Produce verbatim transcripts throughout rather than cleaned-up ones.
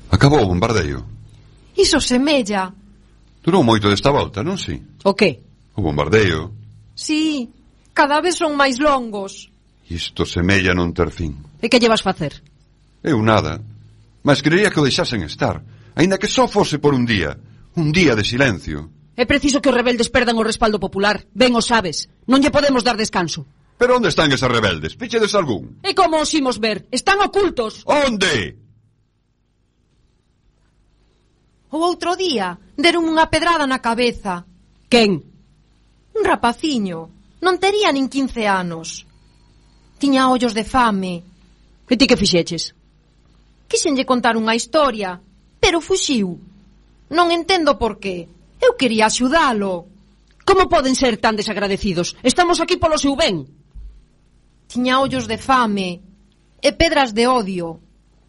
Acabou o bombardeio. Iso semella. Durou moito desta volta, non si? O que? O bombardeio. Sí, cada vez son máis longos. Isto semella non ter fin. E que lle vas facer? Eu nada. Mas querería que o deixasen estar, aínda que só fose por un día. Un día de silencio. É preciso que os rebeldes perdan o respaldo popular. Ben o sabes. Non lle podemos dar descanso. Pero onde están eses rebeldes? Pichedes algún? E como os imos ver? Están ocultos. Onde? O outro día deron unha pedrada na cabeza. Quen? Un rapaciño. Non tería nin quince anos. Tiña ollos de fame. E ti que fixeches? Quixenlle contar unha historia, pero fuxiu. Non entendo por qué. Eu quería axudalo. Como poden ser tan desagradecidos? Estamos aquí polo seu ben. Tiña ollos de fame e pedras de odio.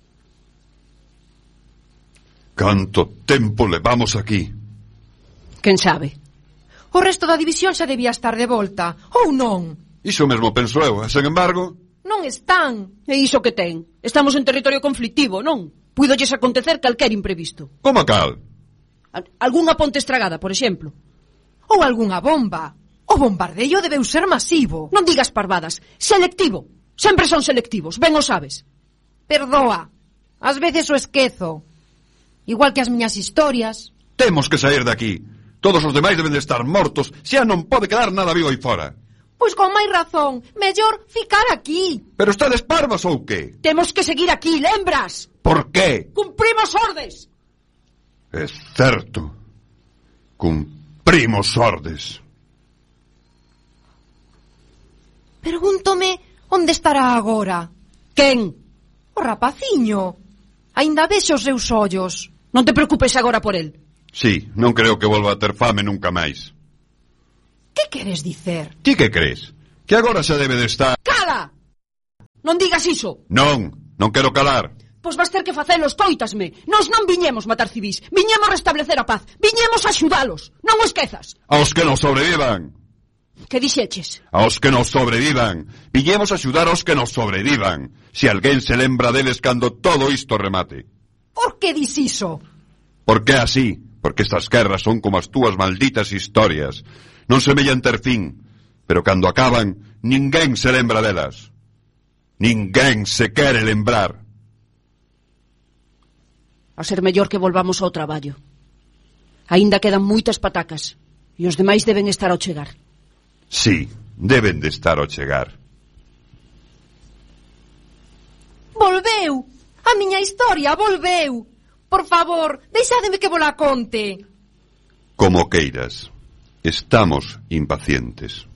Canto tempo levamos aquí? Quen sabe? O resto da división xa debía estar de volta, ou non? Iso mesmo penso eu, e sen embargo... Non están. E iso que ten? Estamos en territorio conflictivo, non? Puidolles acontecer calquer imprevisto. Como a cal? Algúnha ponte estragada, por exemplo. Ou algunha bomba. O bombardeio debeu ser masivo. Non digas parvadas. Selectivo. Sempre son selectivos, ben o sabes. Perdoa. Ás veces o esquezo. Igual que as miñas historias. Temos que sair de aquí. Todos os demais deben de estar mortos. Xa non pode quedar nada vivo aí fora. Pois con máis razón. Mellor ficar aquí. Pero estades parvos ou que? Temos que seguir aquí, lembras? Por qué? Cumprimos ordes. É certo. Cumprimos ordes. Pregúntome onde estará agora. Quen? O rapaciño. Aínda vexo os seus ollos. Non te preocupes agora por el. Sí, non creo que volva a ter fame nunca máis. Que queres dicer? Ti que crees? Que agora xa debe de estar... Cala! Non digas iso. Non, non quero calar. Pois vas ter que facelo, escoitasme. Nós non viñemos matar civis, viñemos restablecer a paz, viñemos axudalos. Non o esquezas. Aos que nos sobrevivan. Que dixeches? Aos que nos sobrevivan. Viñemos axudar aos que nos sobrevivan. Se alguén se lembra deles cando todo isto remate. Por que dis iso? Porque é así. Porque estas guerras son como as túas malditas historias. Non semellan ter fin. Pero cando acaban, ninguén se lembra delas. Ninguén se quere lembrar. A ser mellor que volvamos ao traballo. Aínda quedan moitas patacas. E os demais deben estar ao chegar. Sí, deben de estar ao chegar. Volveu! A miña historia volveu! Por favor, deixádeme que vola conte. Como queiras. Estamos impacientes.